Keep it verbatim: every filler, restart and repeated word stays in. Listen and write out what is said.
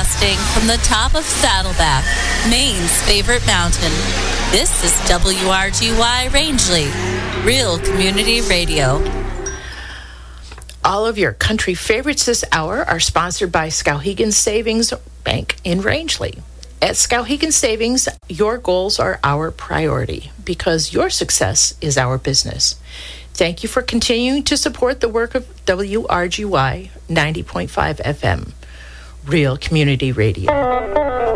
Broadcasting from the top of Saddleback, Maine's favorite mountain. This is W R G Y Rangeley, Real Community Radio. All of your country favorites this hour are sponsored by Skowhegan Savings Bank in Rangeley. At Skowhegan Savings, your goals are our priority because your success is our business. Thank you for continuing to support the work of W R G Y ninety point five F M, Real Community Radio.